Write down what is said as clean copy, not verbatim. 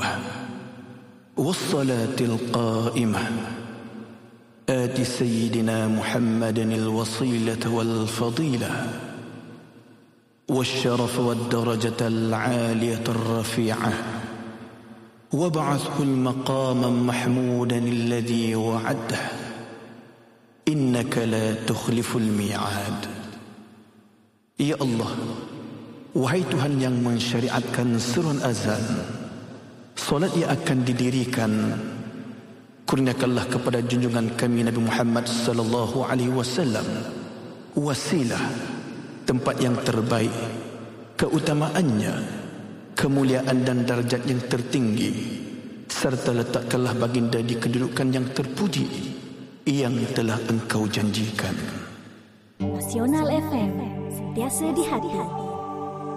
والصلاة القائمة آت سيدنا محمد الوصيلة والفضيلة والشرف والدرجة العالية الرفيعة وابعثه المقاما محمودا الذي وعده إنك لا تخلف الميعاد. Ya Allah, wahai Tuhan yang mensyariatkan surun azan, solat yang akan didirikan, kurniakanlah kepada junjungan kami Nabi Muhammad sallallahu alaihi wasallam wasilah, tempat yang terbaik, keutamaannya, kemuliaan dan darjat yang tertinggi, serta letakkanlah baginda di kedudukan yang terpuji yang telah Engkau janjikan. Nasional FM, sentiasa di hati.